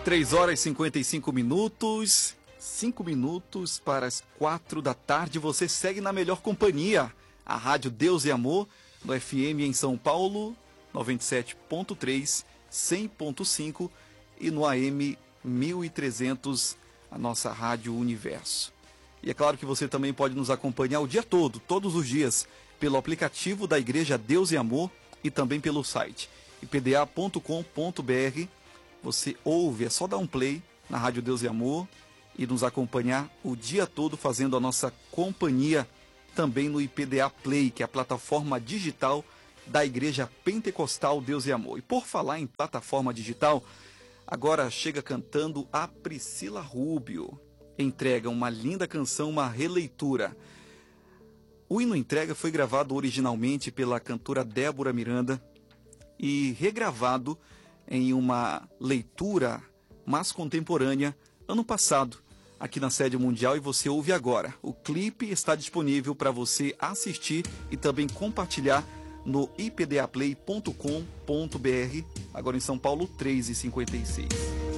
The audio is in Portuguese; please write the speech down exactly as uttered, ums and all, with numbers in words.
três horas e cinquenta e cinco minutos, cinco minutos para as quatro da tarde. Você segue na melhor companhia, a Rádio Deus e Amor, no F M em São Paulo, noventa e sete ponto três, cem ponto cinco e no A M mil e trezentos, a nossa Rádio Universo. E é claro que você também pode nos acompanhar o dia todo, todos os dias, pelo aplicativo da Igreja Deus e Amor e também pelo site i p d a ponto com ponto b r. Você ouve, é só dar um play na Rádio Deus e Amor e nos acompanhar o dia todo fazendo a nossa companhia também no I P D A Play, que é a plataforma digital da Igreja Pentecostal Deus e Amor. E por falar em plataforma digital, agora chega cantando a Priscila Rubio. Entrega uma linda canção, uma releitura. O hino Entrega foi gravado originalmente pela cantora Débora Miranda e regravado em uma leitura mais contemporânea ano passado, aqui na sede mundial, e você ouve agora. O clipe está disponível para você assistir e também compartilhar no i p d a play ponto com ponto b r, agora em São Paulo, três e cinquenta e seis.